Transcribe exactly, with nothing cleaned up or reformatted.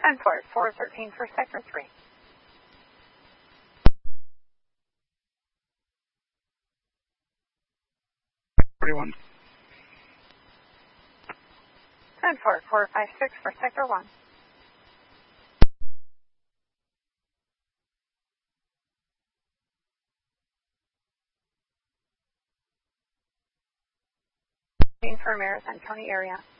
ten four, four thirteen for Sector three. forty-one. ten four, four five six for Sector one. For Marathon County area.